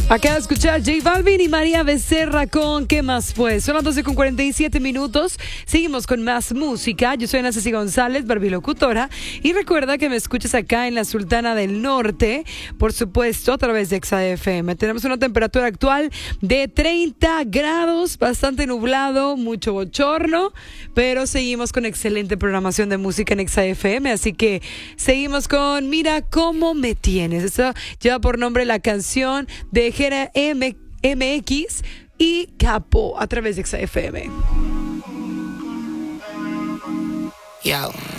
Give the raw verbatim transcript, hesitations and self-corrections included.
Acaba de escuchar J Balvin y María Becerra con ¿Qué más pues? Son las doce con cuarenta y siete minutos. Seguimos con más música. Yo soy Ana Ceci González, barbilocutora. Y recuerda que me escuchas acá en la Sultana del Norte, por supuesto, a través de Exa F M. Tenemos una temperatura actual de treinta grados, bastante nublado, mucho bochorno, pero seguimos con excelente programación de música en Exa F M. Así que seguimos con Mira Cómo Me Tienes. Esto lleva por nombre la canción de Jera M X y Capo a través de Exa F M. Yo.